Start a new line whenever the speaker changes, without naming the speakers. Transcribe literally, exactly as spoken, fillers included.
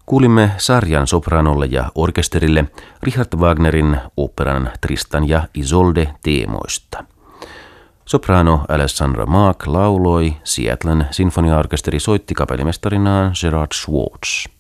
Kuulimme sarjan sopranolle ja orkesterille Richard Wagnerin oopperan Tristan ja Isolde teemoista. Soprano Alessandra Maak lauloi, Seattlen sinfoniaorkesteri soitti kapellimestarinaan Gerard Schwartz.